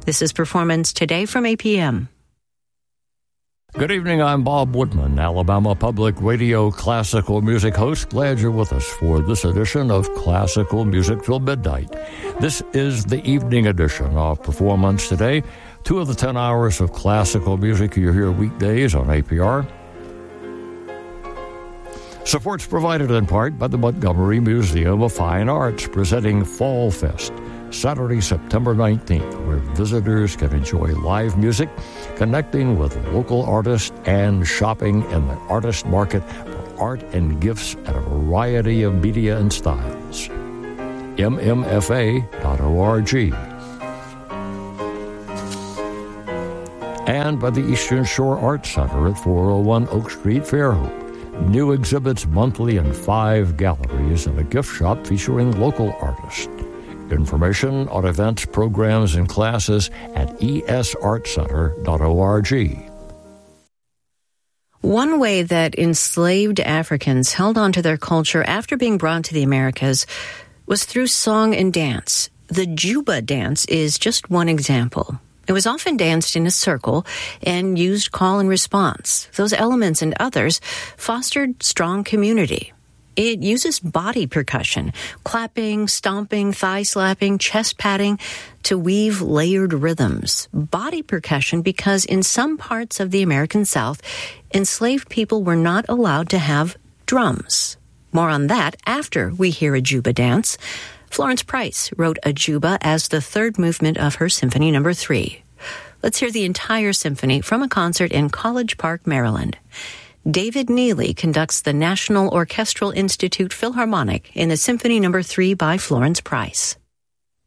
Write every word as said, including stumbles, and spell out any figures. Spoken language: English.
This is Performance Today from A P M. Good evening, I'm Bob Woodman, Alabama Public Radio classical music host. Glad you're with us for this edition of Classical Music Till Midnight. This is the evening edition of Performance Today. Two of the ten hours of classical music you hear weekdays on A P R. Support's provided in part by the Montgomery Museum of Fine Arts, presenting Fall Fest, Saturday, September nineteenth, where visitors can enjoy live music, connecting with local artists, and shopping in the artist market for art and gifts at a variety of media and styles. M M F A dot org. And by the Eastern Shore Arts Center at four oh one Oak Street, Fairhope. New exhibits monthly in five galleries and a gift shop featuring local artists. Information on events, programs, and classes at e s art center dot org. One way that enslaved Africans held on to their culture after being brought to the Americas was through song and dance. The Juba dance is just one example. It was often danced in a circle and used call and response. Those elements and others fostered strong community. It uses body percussion, clapping, stomping, thigh slapping, chest patting to weave layered rhythms. Body percussion because in some parts of the American South, enslaved people were not allowed to have drums. More on that after we hear a Juba dance. Florence Price wrote a Juba as the third movement of her Symphony Number Three. Let's hear the entire symphony from a concert in College Park, Maryland. David Neely conducts the National Orchestral Institute Philharmonic in the Symphony Number Three by Florence Price.